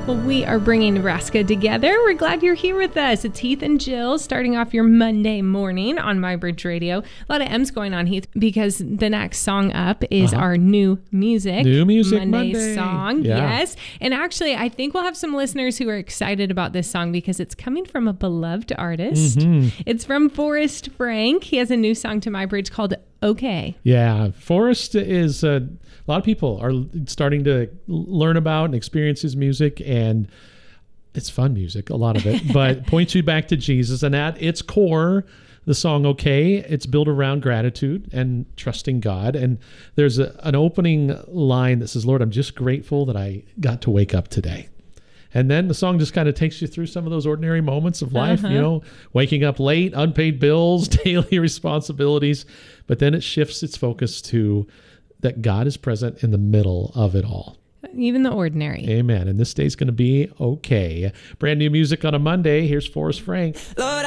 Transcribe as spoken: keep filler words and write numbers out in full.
Well, we are bringing Nebraska together. We're glad you're here with us. It's Heath and Jill starting off your Monday morning on MyBridge Radio. A lot of M's going on, Heath, because the next song up is uh-huh. our new music. New music Monday, Monday. song. Yeah. Yes. And actually, I think we'll have some listeners who are excited about this song because it's coming from a beloved artist. Mm-hmm. It's from Forrest Frank. He has a new song to MyBridge called Okay. Yeah. Forrest is... Uh, a lot of people are starting to learn about and experience his music, and it's fun music, a lot of it, but points you back to Jesus. And at its core, the song Okay, it's built around gratitude and trusting God. And there's a, an opening line that says, Lord, I'm just grateful that I got to wake up today. And then the song just kind of takes you through some of those ordinary moments of life, uh-huh. you know, waking up late, unpaid bills, daily responsibilities. But then it shifts its focus to that God is present in the middle of it all. Even the ordinary. Amen. And this day's going to be okay. Brand new music on a Monday. Here's Forrest Frank. Lord,